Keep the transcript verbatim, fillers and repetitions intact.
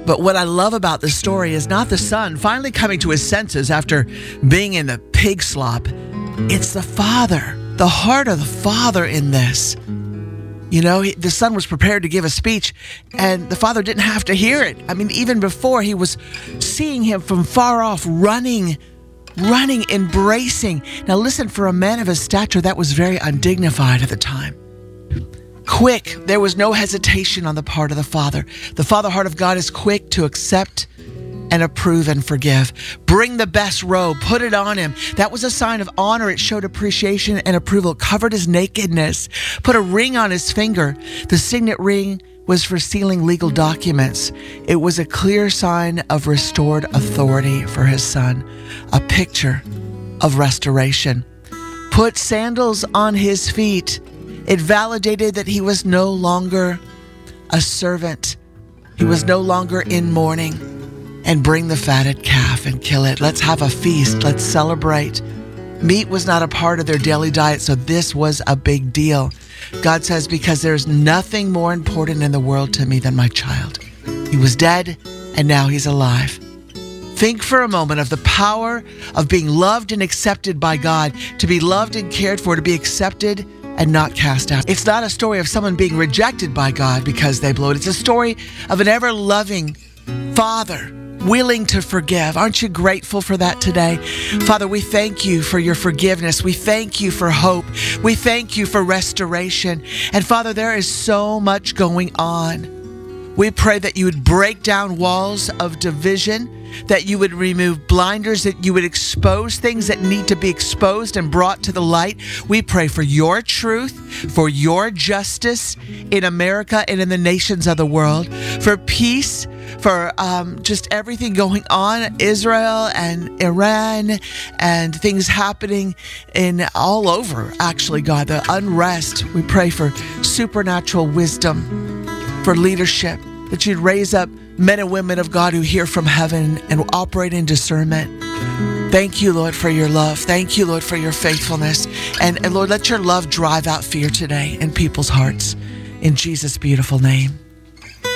But what I love about this story is not the son finally coming to his senses after being in the pig slop. It's the father, the heart of the father in this. You know, he, the son was prepared to give a speech, and the father didn't have to hear it. I mean, even before, he was seeing him from far off, running, running, embracing. Now listen, for a man of his stature, that was very undignified at the time. Quick, there was no hesitation on the part of the Father. The Father heart of God is quick to accept and approve and forgive. Bring the best robe, put it on him. That was a sign of honor. It showed appreciation and approval. Covered his nakedness. Put a ring on his finger. The signet ring was for sealing legal documents. It was a clear sign of restored authority for his son, a picture of restoration. Put sandals on his feet. It validated that he was no longer a servant. He was no longer in mourning. And bring the fatted calf and kill it. Let's have a feast. Let's celebrate. Meat was not a part of their daily diet, so this was a big deal. God says, because there's nothing more important in the world to me than my child. He was dead, and now he's alive. Think for a moment of the power of being loved and accepted by God, to be loved and cared for, to be accepted and not cast out. It's not a story of someone being rejected by God because they blew it. It's a story of an ever-loving Father willing to forgive. Aren't you grateful for that today? Father, we thank you for your forgiveness. We thank you for hope. We thank you for restoration. And Father, there is so much going on. We pray that you would break down walls of division, that you would remove blinders, that you would expose things that need to be exposed and brought to the light. We pray for your truth, for your justice in America and in the nations of the world, for peace, for um, just everything going on, Israel and Iran, and things happening in all over, actually, God, the unrest. We pray for supernatural wisdom, for leadership, that you'd raise up men and women of God who hear from heaven and operate in discernment. Thank you, Lord, for your love. Thank you, Lord, for your faithfulness. And, and Lord, let your love drive out fear today in people's hearts. In Jesus' beautiful name.